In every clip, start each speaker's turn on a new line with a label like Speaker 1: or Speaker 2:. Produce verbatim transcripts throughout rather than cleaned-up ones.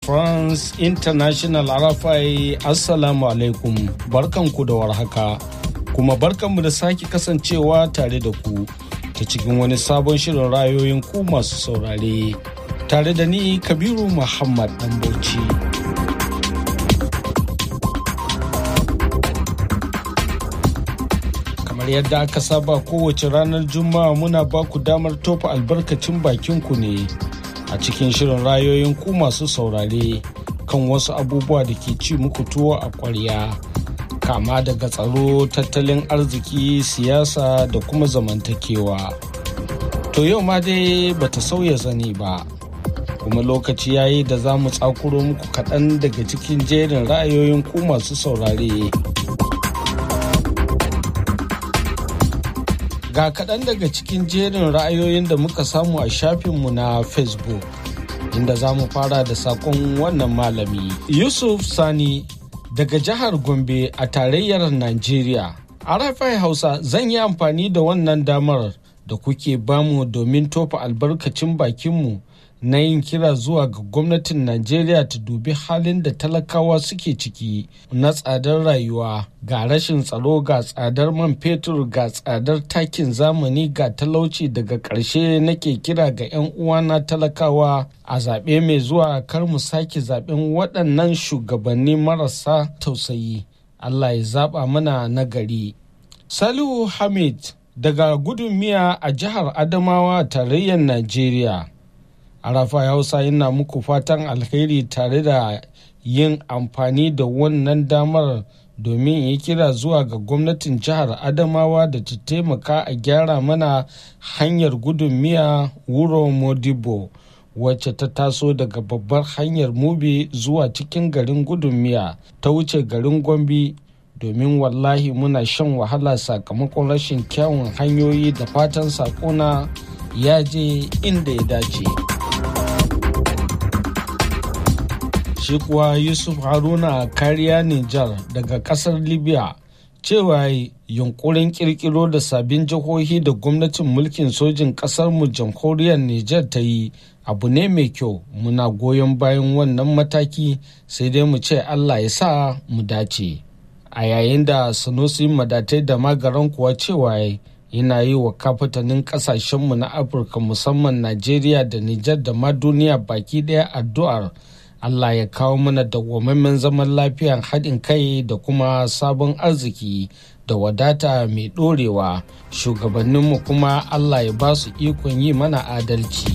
Speaker 1: France International R F I Assalamu alaikum, barkanku da warhaka, kuma barkanmu da sake kasancewa tare da ku ta cikin wani sabon shirin rayoyin ku masu saurare, tare da ni Kabiru Muhammad Dan Bauchi. Kamar yadda aka saba kowace ranar Juma'a muna ba ku damar tofa albarkacin bakinku ne a cikin shirin rayoyin ku masu saurare kan wasu abubuwa da ke ci muku tuwo a ƙwarya, kama daga tsaro, tattalin arziki, siyasa da kuma zamantakewa. To yau ma dai bata sauya zani ba, kuma lokaci yayi da za mu tsakuro muku kaɗan daga cikin jerin ra'ayoyin ku masu saurare. Ga kaɗan daga cikin jerin ra'ayoyin da muka samu a shafinmu na Facebook, inda za mu fara da saƙon wannan malami. Yusuf Sani daga jihar Gombe a tarayyar Najeriya. R F I Hausa, zan yi amfani da wannan damar da kuke bamu domin tofa albarkacin bakinmu na yin kira zuwa ga gwamnatin Najeriya ta dubi halin da talakawa suke ciki na tsadar rayuwa, ga rashin tsaro, ga tsadar man fetur, ga tsadar takin zamani, ga talauci. Daga ƙarshe nake kira ga 'yan uwana talakawa a zaɓe mai zuwa kar mu sake zaɓen waɗannan shugabanni marasa tausayi. Allah ya zaɓa mana nagari. Salihu Hamid daga Gudun Miya a jihar Adamawa, tarayyar Najeriya. Arafa Hausa, yana muku fatan alheri tare da yin amfani da wannan damar domin yi kira zuwa ga gwamnatin jihar Adamawa da ta taimaka a gyara mana hanyar Gudun Miya Wuro Modibo, wacce ta taso daga babbar hanyar Mubi zuwa cikin garin Gudun Miya ta wuce garin Gombe, domin wallahi muna shan wahala sakamakon rashin kyawun hanyoyi. Da fatan sakona ya je inda ya dace. Shi kuwa Yusuf Haruna Kariya Nijar daga kasar Libya cewa yunkurin kirkiro da sabbin jihohi da gwamnatin mulkin sojin kasarmu jamhuriyar Nijar ta yi abu ne mai kyau. Muna goyon bayan wannan mataki, sai dai mu ce Allah ya sa mu dace. A yayin da Sanusi Madatai da Magaran kuwa cewa yana yi wa kafatanin kasashenmu na Afirka musamman Najeriya da Nijar da ma duniya baki daya addu'ar Allah ya kawo mana dawwammamen zaman lafiyan haɗin kai da kuma sabon arziki da wadata mai ɗorewa. Shugabanninmu kuma Allah ya ba su ikon yi mana adalci.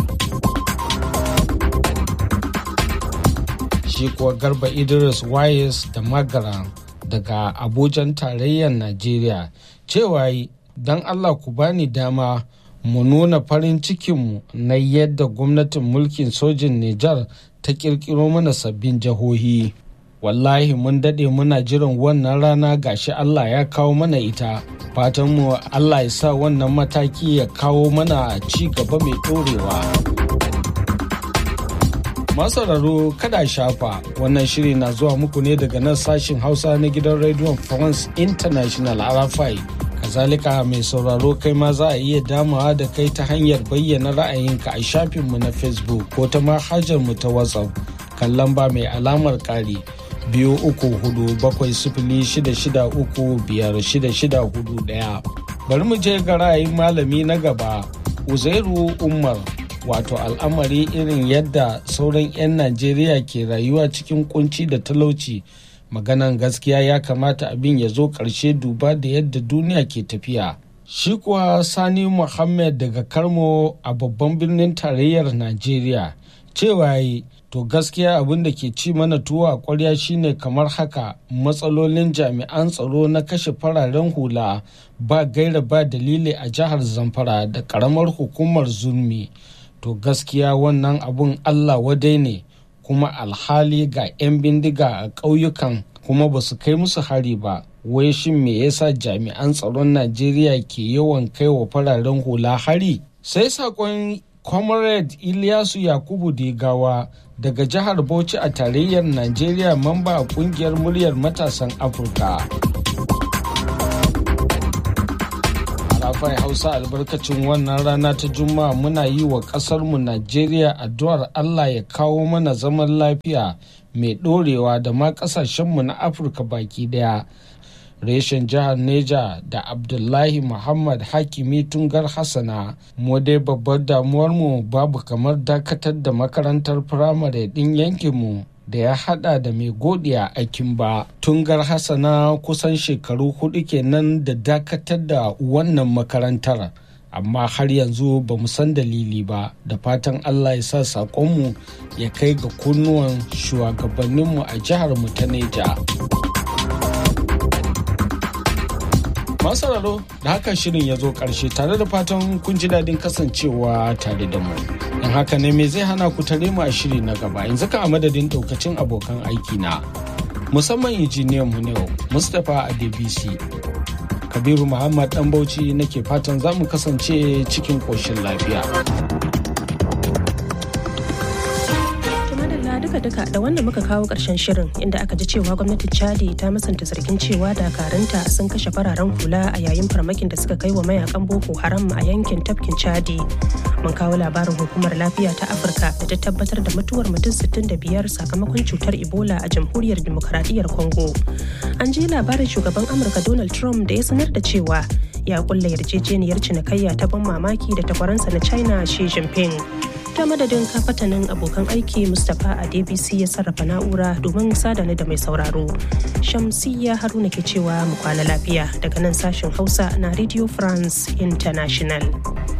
Speaker 1: Shi kuwa Garba Idris Wayes da Magara daga Abujan tarayyar Najeriya cewa don Allah ku bani dama mu nuna farin cikinmu na yadda gwamnatin mulkin sojin Nijar ta kirkiro mana sabbin jihohi. Wallahi mun dade muna jiran wannan rana, gashi Allah ya kawo mana ita. Fatanmu Allah ya sa wannan mataki ya kawo mana ci gaba mai ɗorewa. Masararo kada shafa, wannan shiri na zuwa muku ne daga nan sashin Hausa na gidan rediyon France International R F I. Kazalika mai sauraro, kai ma za a iya damawa da kai ta hanyar bayyana ra'ayinka a shafinmu na Facebook ko ta manhajarmu ta WhatsApp kan lamba mai alamar ƙari biyu uku hudu bakwai sifili shida shida uku biyar shida shida hudu ɗaya. Bari mu je ga ra'ayin malami na gaba, Uzairu Umar. Wato al'amari irin yadda sauran 'yan Najeriya ke rayuwa cikin kunci da talauci, maganan gaskiya ya kamata abin ya zo ƙarshe duba da yadda duniya ke tafiya. Shi kuwa Sani Muhammad daga Karmo a babban birnin tarayyar Najeriya cewa yi to gaskiya abin da ke ci mana tuwo a ƙwarya shine kamar haka: matsalolin jami'an tsaro na kashe fararen hula ba gaira ba dalili a jihar Zamfara da ƙaramar hukumar Zurmi. To gaskiya wannan abun Allah wadai ne, kuma alhali ga 'yan bindiga a ƙauyukan kuma ba su kai musu hari ba. Wai shin me yasa jami'an tsaron Najeriya ke yawan kai wa fararen hula hari? Sai sakon Comrade Ilyasu Yakubu Digawa daga jihar Bauchi a tarayyar Najeriya, mamba a kungiyar muryar matasan Afirka. Arafai Hausa albarkacin wannan rana ta Juma'a muna yi wa ƙasarmu Najeriya addu'ar Allah ya kawo mana zaman lafiya mai ɗorewa da ma ƙasashenmu na Afirka baki ɗaya. Reshen jihar Neja da Abdullahi Muhammad Hakimi Tungar Hassana, mu dai babbar damuwarmu babu kamar dakatar da makarantar firamare ɗin yankinmu da ya hada da mai godiya a Kimba. Tungar Hassana kusan shekaru hudu kenan da dakatar da wannan makarantar, amma har yanzu ba mu san dalili ba. Da fatan Allah ya sa saƙonmu ya kai ga kunnuwan shugabanninmu a jiharmu ta Neja. Masararo da haka shirin ya zo ƙarshe, tare da fatan kun ji daɗin kasancewa tare da mu. In haka ne me zai hana ku tare mu a shiri na gaba, yanzu ka a madadin ɗaukacin abokan aiki na musamman injiniyan mu ne Mustapha Adebisi. Kabiru Muhammad Dan Bauchi nake fatan za mu kasance cikin ƙoshin lafiya.
Speaker 2: duka da wanda muka kawo ƙarshen shirin, inda aka ji cewa gwamnatin Chadi ta musanta zargin cewa dakaranta sun kashe fararen hula a yayin farmakin da suka kai wa mayakan Boko Haram a yankin tafkin Chadi. Mun kawo labarin hukumar lafiya ta Afirka da ta tabbatar da mutuwar mutum sittin da biyar sakamakon cutar Ebola a jamhuriyar Dimokuraɗiyyar Congo. An ji labarin shugaban Amurka Donald Trump da ya sanar da cewa ya kulla yarjejeniyar cinikayya ta ban mamaki da takwaransa na China Xi Jinping. Ta madadin kafatanin abokan aiki, Mustapha Adebisi ya sarrafa na'ura domin sadani da mai sauraro. Shamsiyya Haruna ke cewa mu kwana lafiya daga nan sashen Hausa na Radio France International.